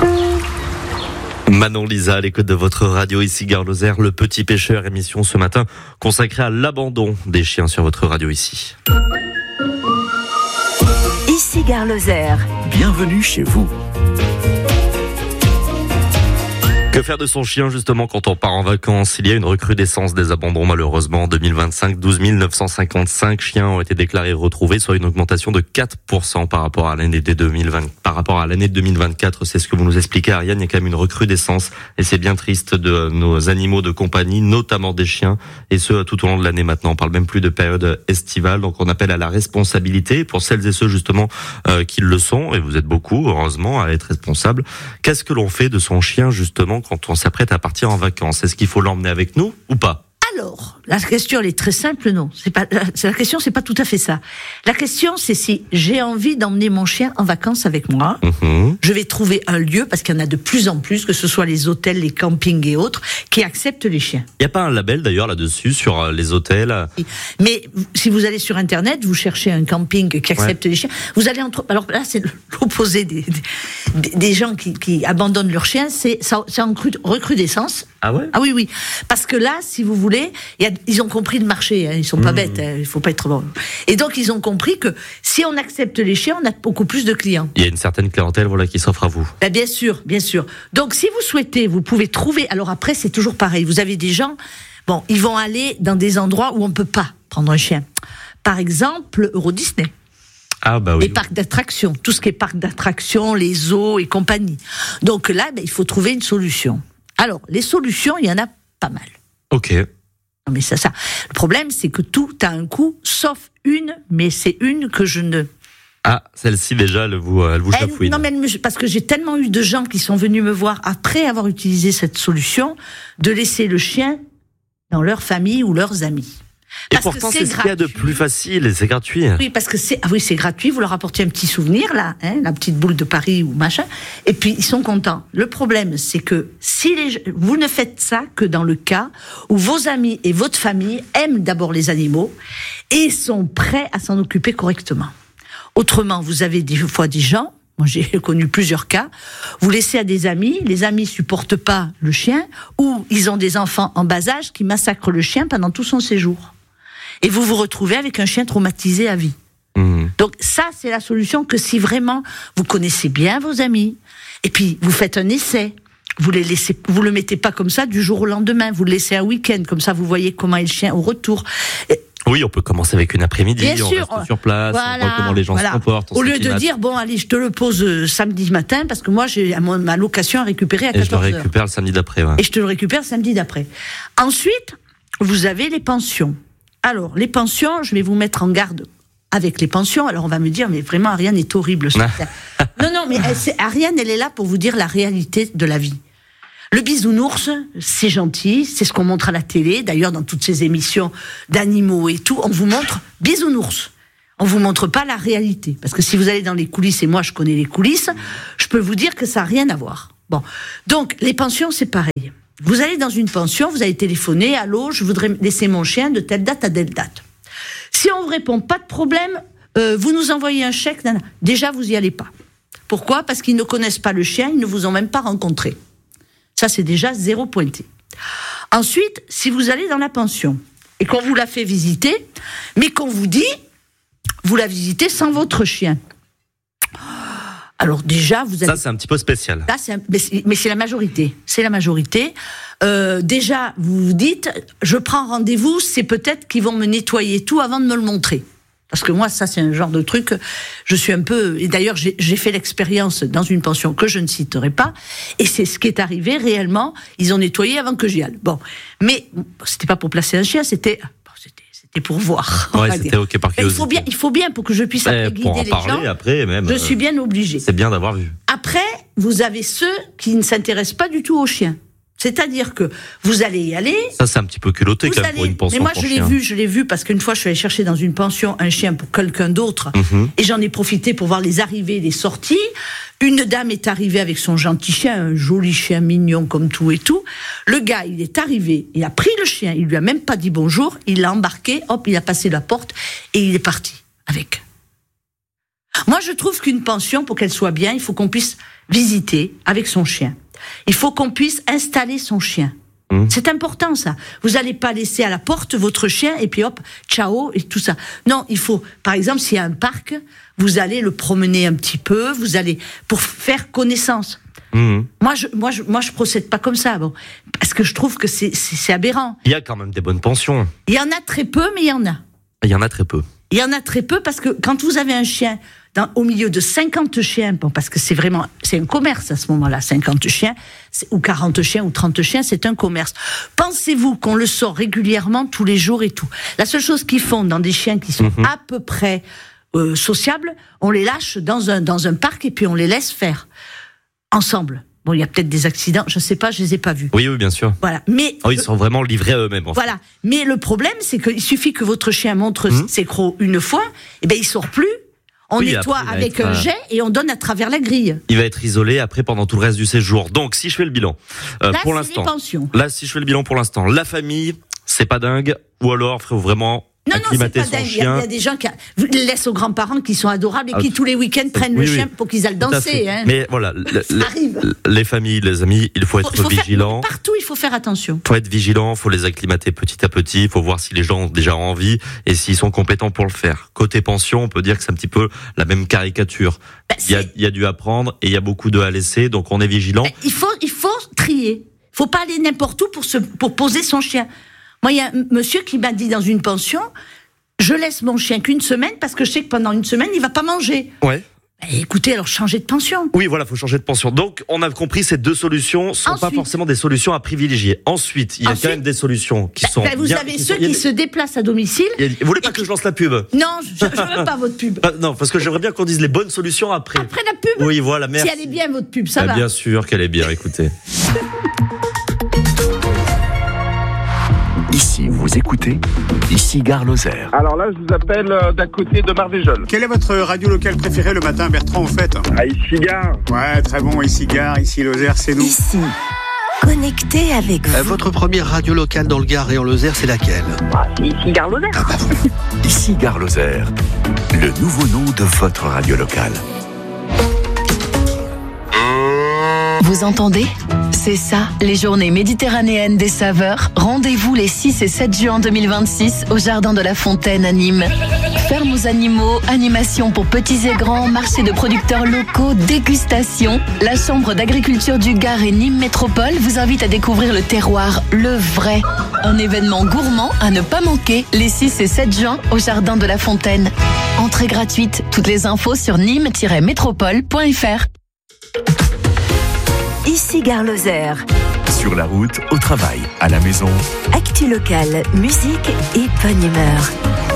Manon Lisa, à l'écoute de votre radio, ici Gare Lozère, Le Petit Pêcheur, émission ce matin consacrée à l'abandon des chiens sur votre radio ici. Ici Gare Lozère. Bienvenue chez vous. Que faire de son chien justement quand on part en vacances? Il y a une recrudescence des abandons malheureusement. En 2025, 12 955 chiens ont été déclarés retrouvés, soit une augmentation de 4% par rapport à l'année 2024. C'est ce que vous nous expliquez, Ariane. Il y a quand même une recrudescence et c'est bien triste de nos animaux de compagnie, notamment des chiens, et ce tout au long de l'année maintenant. On parle même plus de période estivale, donc on appelle à la responsabilité pour celles et ceux justement qui le sont, et vous êtes beaucoup, heureusement, à être responsables. Qu'est-ce que l'on fait de son chien justement quand on s'apprête à partir en vacances? Est-ce qu'il faut l'emmener avec nous ou pas? Alors, la question elle est très simple, non. La question c'est pas tout à fait ça. La question c'est si j'ai envie d'emmener mon chien en vacances avec moi. Je vais trouver un lieu, parce qu'il y en a de plus en plus, que ce soit les hôtels, les campings et autres, qui acceptent les chiens. Il n'y a pas un label d'ailleurs là-dessus sur les hôtels? Mais si vous allez sur Internet, vous cherchez un camping qui accepte les chiens, vous allez alors là c'est l'opposé des gens qui abandonnent leurs chiens, c'est en recrudescence. Ah ouais? Ah oui. Parce que là, si vous voulez, ils ont compris le marché, hein, ils sont pas bêtes, hein, il faut pas être bon. Et donc ils ont compris que si on accepte les chiens, on a beaucoup plus de clients. Il y a une certaine clientèle, voilà, qui s'offre à vous. Bien sûr. Donc si vous souhaitez, vous pouvez trouver. Alors après, c'est toujours pareil. Vous avez des gens, ils vont aller dans des endroits où on peut pas prendre un chien. Par exemple, Euro Disney. Ah bah oui. Les parcs d'attractions, tout ce qui est parcs d'attractions, les zoos et compagnie. Donc là, il faut trouver une solution. Alors, les solutions, il y en a pas mal. Ok. Non mais ça. Le problème, c'est que tout a un coût, sauf une, mais c'est une que je ne... Ah, celle-ci déjà, elle vous chafouine. Non, mais parce que j'ai tellement eu de gens qui sont venus me voir après avoir utilisé cette solution, de laisser le chien dans leur famille ou leurs amis. Et pourtant, c'est ce qu'il y a de plus facile et c'est gratuit. Oui, parce que c'est gratuit. Vous leur apportez un petit souvenir, là, la petite boule de Paris ou machin, et puis ils sont contents. Le problème, c'est que vous ne faites ça que dans le cas où vos amis et votre famille aiment d'abord les animaux et sont prêts à s'en occuper correctement. Autrement, vous avez des fois des gens, moi j'ai connu plusieurs cas, vous laissez à des amis, les amis supportent pas le chien, ou ils ont des enfants en bas âge qui massacrent le chien pendant tout son séjour. Et vous vous retrouvez avec un chien traumatisé à vie. Donc ça, c'est la solution, que si vraiment vous connaissez bien vos amis, et puis vous faites un essai, vous le mettez pas comme ça du jour au lendemain, vous le laissez un week-end, comme ça vous voyez comment est le chien au retour. Oui, on peut commencer avec une après-midi, bien sûr, reste sur place, on voit comment les gens se comportent. Au lieu de dire, allez, je te le pose samedi matin, parce que moi, j'ai ma location à récupérer à 14h. Et je le récupère le samedi d'après. Ouais. Et je te le récupère le samedi d'après. Ensuite, vous avez les pensions. Alors, les pensions, je vais vous mettre en garde avec les pensions. Alors, on va me dire, mais vraiment, Ariane est horrible. Non, mais Ariane, elle est là pour vous dire la réalité de la vie. Le bisounours, c'est gentil, c'est ce qu'on montre à la télé. D'ailleurs, dans toutes ces émissions d'animaux et tout, on vous montre bisounours. On vous montre pas la réalité. Parce que si vous allez dans les coulisses, et moi, je connais les coulisses, je peux vous dire que ça n'a rien à voir. Bon. Donc, les pensions, c'est pareil. Vous allez dans une pension, vous allez téléphoner, allô, je voudrais laisser mon chien de telle date à telle date. Si on vous répond pas de problème, vous nous envoyez un chèque, déjà vous y allez pas. Pourquoi? Parce qu'ils ne connaissent pas le chien, ils ne vous ont même pas rencontré. Ça, c'est déjà 0 pointé. Ensuite, si vous allez dans la pension et qu'on vous la fait visiter, mais qu'on vous dit, vous la visitez sans votre chien. Alors déjà, vous avez... Ça, c'est un petit peu spécial. Là, mais c'est la majorité. C'est la majorité. Déjà, vous vous dites, je prends rendez-vous, c'est peut-être qu'ils vont me nettoyer tout avant de me le montrer. Parce que moi, ça, c'est un genre de truc, je suis un peu... Et d'ailleurs, j'ai fait l'expérience dans une pension que je ne citerai pas, et c'est ce qui est arrivé réellement, ils ont nettoyé avant que j'y aille. Bon, mais c'était pas pour placer un chien, c'était pour voir. Ouais, c'était ok par curiosité. Il faut bien pour que je puisse après guider les gens. Pour en parler après, même. Je suis bien obligée. C'est bien d'avoir vu. Après, vous avez ceux qui ne s'intéressent pas du tout aux chiens. C'est-à-dire que vous allez y aller. Ça, c'est un petit peu culotté quand même pour une pension. Mais moi, je l'ai vu parce qu'une fois, je suis allée chercher dans une pension un chien pour quelqu'un d'autre. Et j'en ai profité pour voir les arrivées et les sorties. Une dame est arrivée avec son gentil chien, un joli chien mignon comme tout et tout. Le gars, il est arrivé, il a pris le chien, il lui a même pas dit bonjour, il l'a embarqué, hop, il a passé la porte et il est parti avec. Moi, je trouve qu'une pension, pour qu'elle soit bien, il faut qu'on puisse visiter avec son chien. Il faut qu'on puisse installer son chien. C'est important, ça. Vous n'allez pas laisser à la porte votre chien et puis hop, ciao et tout ça. Non, il faut, par exemple, s'il y a un parc, vous allez le promener un petit peu, vous allez pour faire connaissance. Moi, je procède pas comme ça, bon, parce que je trouve que c'est aberrant. Il y a quand même des bonnes pensions. Il y en a très peu, mais il y en a. Il y en a très peu. Il y en a très peu parce que quand vous avez un chien au milieu de 50 chiens, bon, parce que c'est un commerce à ce moment-là, 50 chiens, ou 40 chiens, ou 30 chiens, c'est un commerce. Pensez-vous qu'on le sort régulièrement, tous les jours et tout? La seule chose qu'ils font dans des chiens qui sont à peu près sociables, on les lâche dans un parc et puis on les laisse faire ensemble. Bon, il y a peut-être des accidents, je sais pas, je les ai pas vus. Oui, bien sûr. Voilà, mais ils sont vraiment livrés à eux-mêmes. Voilà, mais le problème, c'est qu'il suffit que votre chien montre ses crocs une fois, et ben il sort plus. On nettoie avec un jet et on donne à travers la grille. Il va être isolé après pendant tout le reste du séjour. Donc, si je fais le bilan, pour l'instant, si je fais le bilan pour l'instant, la famille, c'est pas dingue, ou alors faut vraiment acclimater son chien. Il y a des gens qui laissent aux grands-parents qui sont adorables et qui tous les week-ends prennent le chien pour qu'ils aillent danser. Hein. Mais voilà, les familles, les amis, il faut être vigilant. Partout, il faut faire attention. Il faut être vigilant, il faut les acclimater petit à petit, il faut voir si les gens ont déjà envie et s'ils sont compétents pour le faire. Côté pension, on peut dire que c'est un petit peu la même caricature. Il y a du à prendre et il y a beaucoup de à laisser, donc on est vigilant. Il faut trier. Il faut pas aller n'importe où pour poser son chien. Moi, il y a un monsieur qui m'a dit dans une pension, je laisse mon chien qu'une semaine parce que je sais que pendant une semaine, il va pas manger. Ouais. Écoutez, alors changez de pension. Oui, voilà, faut changer de pension. Donc, on a compris ces deux solutions sont pas forcément des solutions à privilégier. Ensuite, il y a quand même des solutions qui sont vous avez ceux qui se déplacent à domicile. Vous voulez pas que je lance la pub? Non, je veux pas votre pub. Non, parce que j'aimerais bien qu'on dise les bonnes solutions après. Après la pub? Oui, voilà, merci. Si elle est bien, votre pub, ça va. Bien sûr qu'elle est bien, écoutez. Ici, vous écoutez, ici Gare Lozère. Alors là, je vous appelle d'à côté de Marvejols. Quelle est votre radio locale préférée le matin, Bertrand, au fait? Ici Gare. Ouais, très bon, ici Gare, ici Lozère, c'est nous. Ici, connecté avec vous. Votre première radio locale dans le Gard et en Lozère, c'est laquelle? C'est ici Gare Lozère. Ici Gare Lozère, le nouveau nom de votre radio locale. Vous entendez? C'est ça, les journées méditerranéennes des saveurs. Rendez-vous les 6 et 7 juin 2026 au Jardin de la Fontaine à Nîmes. Ferme aux animaux, animations pour petits et grands, marché de producteurs locaux, dégustation. La Chambre d'agriculture du Gard et Nîmes Métropole vous invite à découvrir le terroir, le vrai. Un événement gourmand à ne pas manquer les 6 et 7 juin au Jardin de la Fontaine. Entrée gratuite, toutes les infos sur nîmes-métropole.fr. Ici Gare Lozère. Sur la route, au travail, à la maison. Actu locale, musique et bonne humeur.